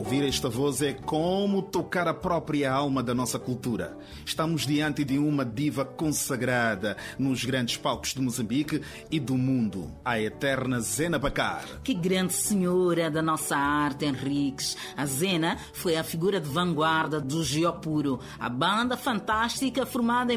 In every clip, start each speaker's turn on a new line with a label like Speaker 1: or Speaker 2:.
Speaker 1: Ouvir esta voz é como tocar a própria alma da nossa cultura. Estamos diante de uma diva consagrada nos grandes palcos de Moçambique e do mundo, a eterna Zena Bacar.
Speaker 2: Que grande senhora da nossa arte, Henriques. A Zena foi a figura de vanguarda do Geopuro, a banda fantástica formada em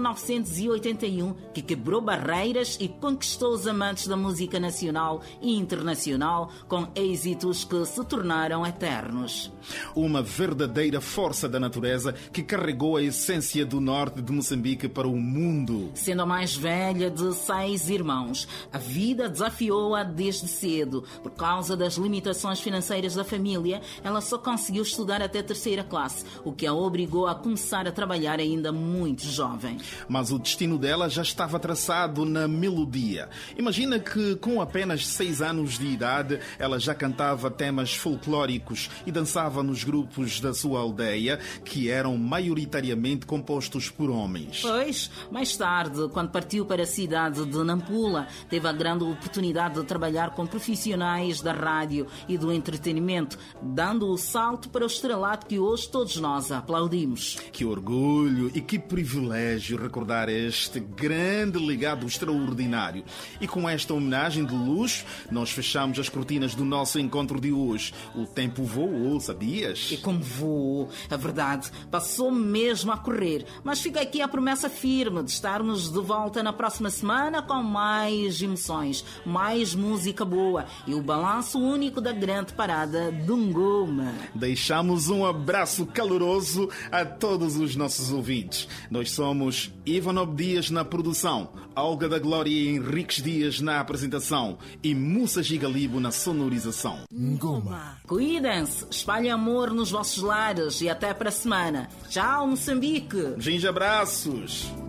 Speaker 2: 1981, que quebrou barreiras e conquistou os amantes da música nacional e internacional com êxitos que se tornaram eternos.
Speaker 1: Uma verdadeira força da natureza que carregou a essência do norte de Moçambique para o mundo.
Speaker 2: Sendo a mais velha de 6 irmãos, a vida desafiou-a desde cedo. Por causa das limitações financeiras da família, ela só conseguiu estudar até a 3ª classe, o que a obrigou a começar a trabalhar ainda muito jovem.
Speaker 1: Mas o destino dela já estava traçado na melodia. Imagina que com apenas 6 anos de idade, ela já cantava temas folclóricos e dançava nos grupos da sua aldeia, que eram maioritariamente compostos por homens.
Speaker 2: Pois, mais tarde, quando partiu para a cidade de Nampula, teve a grande oportunidade de trabalhar com profissionais da rádio e do entretenimento, dando o salto para o estrelato que hoje todos nós aplaudimos.
Speaker 1: Que orgulho e que privilégio recordar este grande legado extraordinário. E com esta homenagem de luxo, nós fechamos as cortinas do nosso encontro de hoje. O tempo voou, sabias?
Speaker 2: E como voou, a verdade, passou mesmo a correr. Mas fica aqui a promessa firme de estarmos de volta na próxima semana com mais emoções, mais música boa e o balanço único da grande parada de Ngoma.
Speaker 1: Deixamos um abraço caloroso a todos os nossos ouvintes. Nós somos Ivan Obdias na produção, Olga da Glória e Henriques Dias na apresentação e Musa Gigalibo na sonorização.
Speaker 3: Ngoma.
Speaker 2: Cuidem-se, espalhem amor nos vossos lares e até para a semana. Tchau, Moçambique!
Speaker 1: Beijinhos, abraços!